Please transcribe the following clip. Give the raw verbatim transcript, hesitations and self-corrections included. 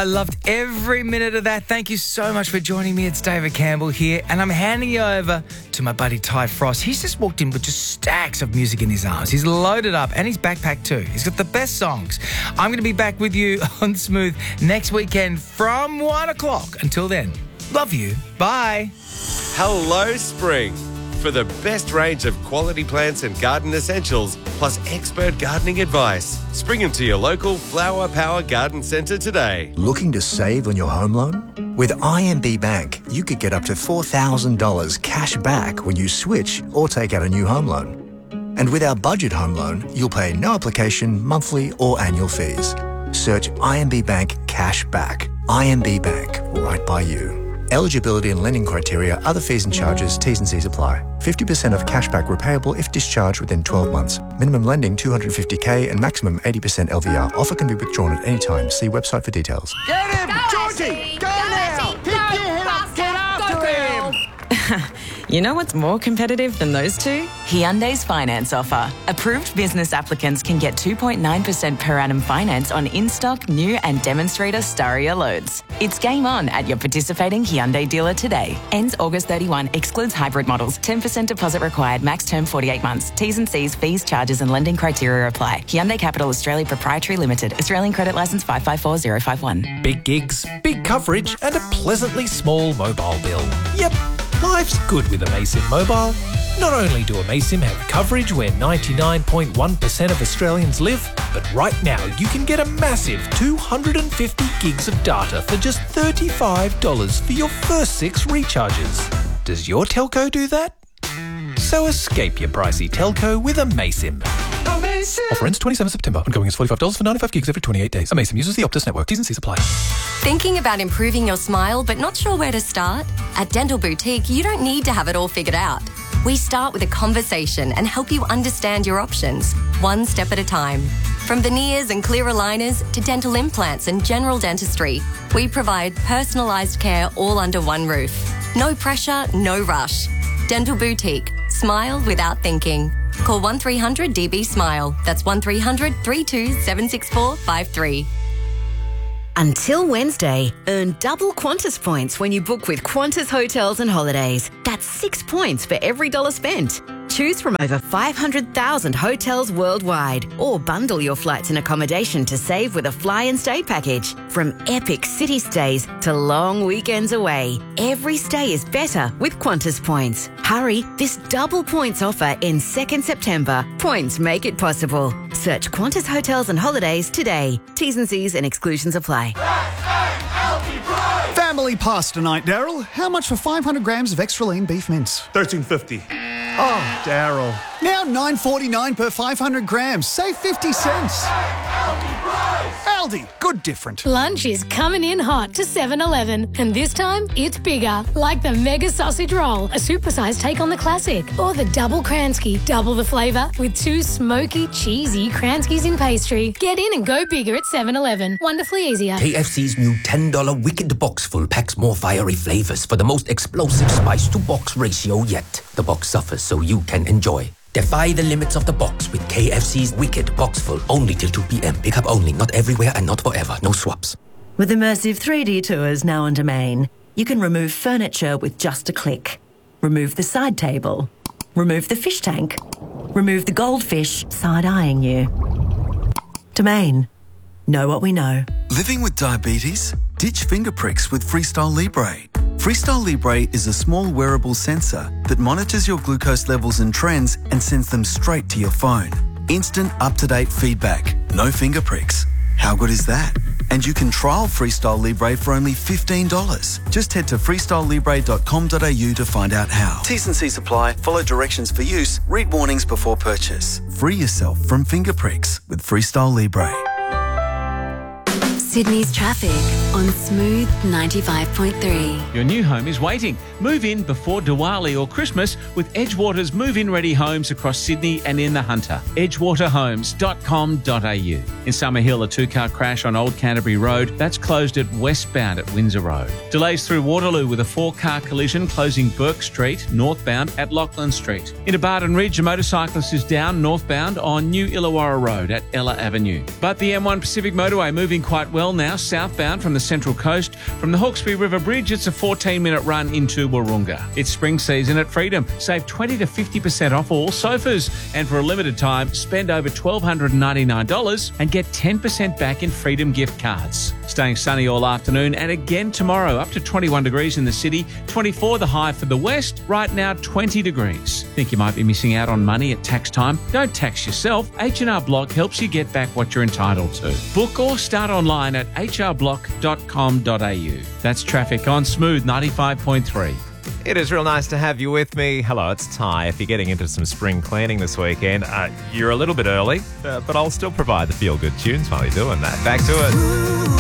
I loved every minute of that. Thank you so much for joining me. It's David Campbell here, and I'm handing you over to my buddy Ty Frost. He's just walked in with just stacks of music in his arms. He's loaded up, and he's backpacked too. He's got the best songs. I'm going to be back with you on Smooth next weekend from one o'clock. Until then, love you. Bye. Hello, Spring. For the best range of quality plants and garden essentials, plus expert gardening advice, spring them to your local Flower Power Garden Centre today. Looking to save on your home loan? With I M B Bank, you could get up to four thousand dollars cash back when you switch or take out a new home loan. And with our budget home loan, you'll pay no application, monthly or annual fees. Search I M B Bank Cash Back. I M B Bank, right by you. Eligibility and lending criteria, other fees and charges, T's and C's apply. fifty percent of cashback repayable if discharged within twelve months. Minimum lending two hundred fifty thousand and maximum eighty percent L V R. Offer can be withdrawn at any time. See website for details. Get him! Go, Georgie! Ashley! Go, Go, now! Ashley! Pick Go, your head up! Get faster! after Go, him! You know what's more competitive than those two? Hyundai's finance offer. Approved business applicants can get two point nine percent per annum finance on in-stock, new and demonstrator Staria loads. It's game on at your participating Hyundai dealer today. Ends August thirty-first. Excludes hybrid models. ten percent deposit required. Max term forty-eight months. T's and C's, fees, charges and lending criteria apply. Hyundai Capital Australia Proprietary Limited. Australian Credit Licence five five four zero five one. Big gigs, big coverage and a pleasantly small mobile bill. Yep. Life's good with Amaysim Mobile. Not only do Amaysim have coverage where ninety-nine point one percent of Australians live, but right now you can get a massive two hundred fifty gigs of data for just thirty-five dollars for your first six recharges. Does your telco do that? So escape your pricey telco with Amaysim. Offer ends twenty-seventh of September. Ongoing is forty-five dollars for ninety-five gigs every twenty-eight days. Amaysim uses the Optus network. T's and C's apply. Thinking about improving your smile but not sure where to start? At Dental Boutique, you don't need to have it all figured out. We start with a conversation and help you understand your options, one step at a time. From veneers and clear aligners to dental implants and general dentistry, we provide personalised care all under one roof. No pressure, no rush. Dental Boutique. Smile without thinking. Call one three hundred D B SMILE. That's one three hundred, three two seven six four five three. Until Wednesday, earn double Qantas points when you book with Qantas Hotels and Holidays. That's six points for every dollar spent. Choose from over five hundred thousand hotels worldwide or bundle your flights and accommodation to save with a fly and stay package. From epic city stays to long weekends away, every stay is better with Qantas points. Hurry, this double points offer ends second September. Points make it possible. Search Qantas Hotels and Holidays today. T's and C's and exclusions apply. Family pasta night, Daryl. How much for five hundred grams of extra lean beef mince? thirteen fifty. Oh, Daryl. Now nine forty-nine per five hundred grams. Save fifty cents. Aldi, good different. Lunch is coming in hot to seven eleven, and this time it's bigger. Like the Mega Sausage Roll, a supersized take on the classic, or the Double Kransky, double the flavour with two smoky, cheesy Kranskys in pastry. Get in and go bigger at seven eleven. Wonderfully easier. K F C's new ten dollar Wicked Box Full packs more fiery flavours for the most explosive spice-to-box ratio yet. The box suffers so you can enjoy. Defy the limits of the box with K F C's Wicked Box Full. Only till two p.m. Pick up only, not everywhere and not forever. No swaps. With immersive three D tours now on Domain, you can remove furniture with just a click. Remove the side table. Remove the fish tank. Remove the goldfish side-eyeing you. Domain. Know what we know. Living with diabetes? Ditch finger pricks with Freestyle Libre. Freestyle Libre is a small wearable sensor that monitors your glucose levels and trends and sends them straight to your phone. Instant, up-to-date feedback. No finger pricks. How good is that? And you can trial Freestyle Libre for only fifteen dollars. Just head to freestyle libre dot com dot a u to find out how. T's and C's apply. Follow directions for use. Read warnings before purchase. Free yourself from finger pricks with Freestyle Libre. Sydney's traffic on Smooth ninety-five point three. Your new home is waiting. Move in before Diwali or Christmas with Edgewater's move-in ready homes across Sydney and in the Hunter. edgewater homes dot com dot a u. In Summerhill, a two-car crash on Old Canterbury Road. That's closed at westbound at Windsor Road. Delays through Waterloo with a four-car collision closing Burke Street northbound at Lachlan Street. Into Barton Ridge, a motorcyclist is down northbound on New Illawarra Road at Ella Avenue. But the M one Pacific Motorway moving quite well now southbound from the Central Coast. From the Hawkesbury River Bridge, it's a fourteen-minute run into Wahroonga. It's spring season at Freedom. Save twenty to fifty percent off all sofas. And for a limited time, spend over one thousand two hundred ninety-nine dollars and get ten percent back in Freedom gift cards. Staying sunny all afternoon and again tomorrow, up to twenty-one degrees in the city, twenty-four the high for the west, right now twenty degrees. Think you might be missing out on money at tax time? Don't tax yourself. H and R Block helps you get back what you're entitled to. Book or start online at h r block dot com dot a u. That's traffic on Smooth ninety-five point three. It is real nice to have you with me. Hello, it's Ty. If you're getting into some spring cleaning this weekend, uh, you're a little bit early, uh, but I'll still provide the feel-good tunes while you're doing that. Back to it.